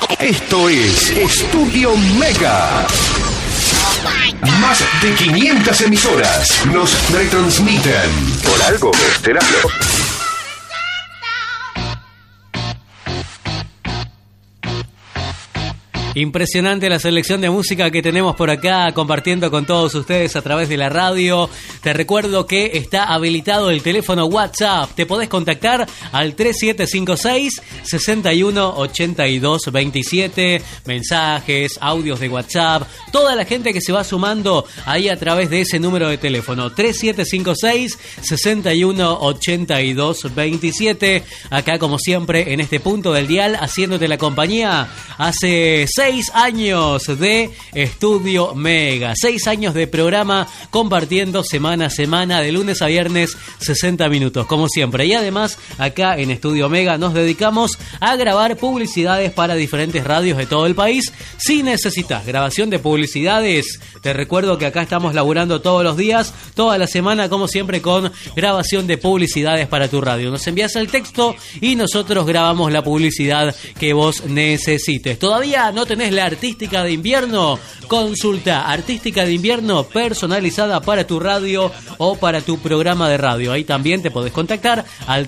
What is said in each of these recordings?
Esto es Estudio Mega. Más de 500 emisoras nos retransmiten. Por algo será. Impresionante la selección de música que tenemos por acá compartiendo con todos ustedes a través de la radio. Te recuerdo que está habilitado el teléfono WhatsApp. Te podés contactar al 3756-618227. Mensajes, audios de WhatsApp. Toda la gente que se va sumando ahí a través de ese número de teléfono. 3756-618227. Acá como siempre en este punto del dial haciéndote la compañía. Hace 6 años de Estudio Mega, 6 años de programa compartiendo semana a semana, de lunes a viernes, 60 minutos, como siempre. Y además, acá en Estudio Mega nos dedicamos a grabar publicidades para diferentes radios de todo el país. Si necesitas grabación de publicidades, te recuerdo que acá estamos laburando todos los días, toda la semana, como siempre, con grabación de publicidades para tu radio. Nos envías el texto y nosotros grabamos la publicidad que vos necesites. ¿Todavía no tenés la artística de invierno? Consulta artística de invierno personalizada para tu radio o para tu programa de radio. Ahí también te podés contactar al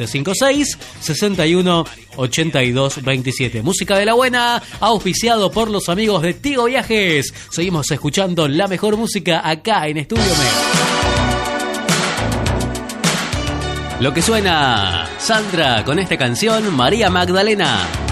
3756-618227. Música de la buena, auspiciado por los amigos de Tigo Viajes. Seguimos escuchando la mejor música acá en Estudio Mega. Lo que suena Sandra con esta canción, María Magdalena.